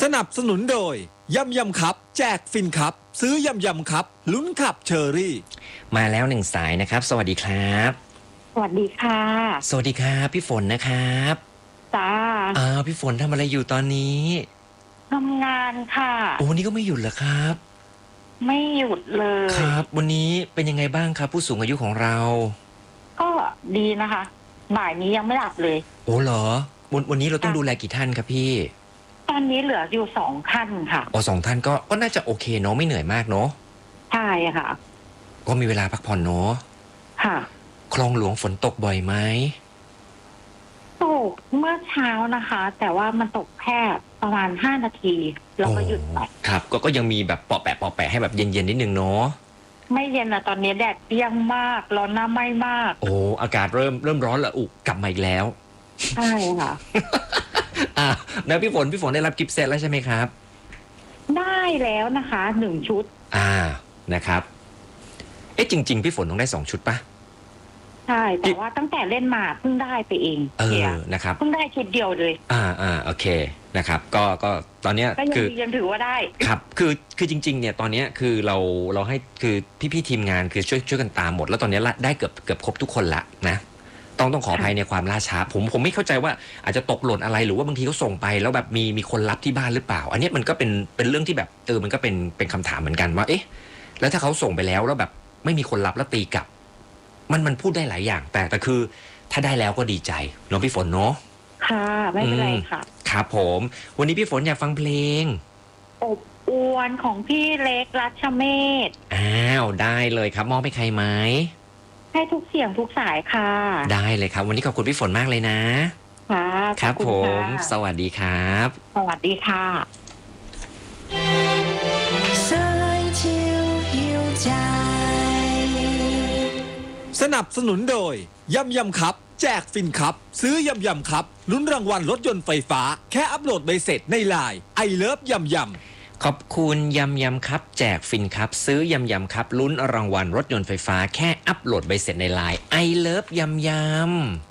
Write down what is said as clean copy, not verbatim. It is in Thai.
สนับสนุนโดยยำครับแจกฟินครับซื้อยำครับลุ้นขับเชอรี่มาแล้วหนึ่งสายนะครับสวัสดีครับสวัสดีค่ะสวัสดีครับพี่ฝนนะครับจ้าพี่ฝนทำอะไรอยู่ตอนนี้ทำงานค่ะโอ้นี่ก็ไม่หยุดเหรอครับไม่หยุดเลยครับวันนี้เป็นยังไงบ้างครับผู้สูงอายุของเราก็ดีนะคะบ่ายนี้ยังไม่หลับเลยโอ้เหรอวันนี้เราต้องดูแลกี่ท่านครับพี่ตอนนี้เหลืออยู่2 ท่านค่ะ 2 ท่านก็น่าจะโอเคเนาะไม่เหนื่อยมากเนาะใช่ค่ะก็มีเวลาพักผ่อนเนาะค่ะคลองหลวงฝนตกบ่อยไหมตกเมื่อเช้านะคะ แต่ว่ามันตกแค่ประมาณ5 นาทีแล้วก็หยุดไปครับก็ยังมีแบบปอแปะให้แบบเย็นๆนิดนึงเนาะไม่เย็นนะตอนนี้แดดเปรี้ยงมากร้อนหน้าไหม้มากโอ้อากาศเริ่มร้อนละอุกลับมาอีกแล้วใช่ค่ะแล้วพี่ฝนได้รับกิฟต์เซตแล้วใช่ไหมครับได้แล้วนะคะ1 ชุดนะครับจริงๆพี่ฝนต้องได้2 ชุดปะใช่แต่ว่าตั้งแต่เล่นมาเพิ่งได้ไปเองนะครับเพิ่งได้ชุดเดียวเลยโอเคนะครับก็ตอนเนี้ยคือยังถือว่าได้ครับคือจริงๆเนี่ยตอนเนี้ยคือเราให้คือพี่ทีมงานคือช่วยกันตามหมดแล้วตอนนี้ได้เกือบครบทุกคนละนะต้องขออภัยในความล่าช้าผมไม่เข้าใจว่าอาจจะตกหล่นอะไรหรือว่าบางทีเขาส่งไปแล้วแบบมีคนรับที่บ้านหรือเปล่าอันนี้มันก็เป็นเรื่องที่แบบมันก็เป็นคำถามเหมือนกันว่าแล้วถ้าเขาส่งไปแล้วแบบไม่มีคนรับแล้วตีกลับมันพูดได้หลายอย่างแต่คือถ้าได้แล้วก็ดีใจน้องพี่ฝนเนาะค่ะไม่เป็นไรค่ะครับผมวันนี้พี่ฝนอยากฟังเพลงอบอวลของพี่เล็กรัชเมศได้เลยครับมอบให้ใครไหมให้ทุกเสียงทุกสายค่ะได้เลยครับวันนี้ขอบคุณพี่ฝนมากเลยนะครับผมสวัสดีครับสวัสดีค่ะสนับสนุนโดยยำครับแจกฟินครับซื้อยำครับลุ้นรางวัลรถยนต์ไฟฟ้าแค่อัปโหลดใบเสร็จในไลน์ไอเลิฟยำขอบคุณยำครับแจกฟินครับซื้อยำครับลุ้นรางวัลรถยนต์ไฟฟ้าแค่อัปโหลดใบเสร็จในไลน์ไอเลิฟยำ